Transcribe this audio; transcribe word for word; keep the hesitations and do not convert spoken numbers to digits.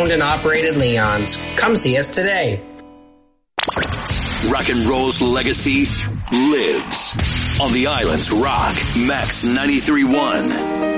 owned and operated Leon's. Come see us today. Rock and roll's legacy lives on the island's Rock Max ninety-three point one.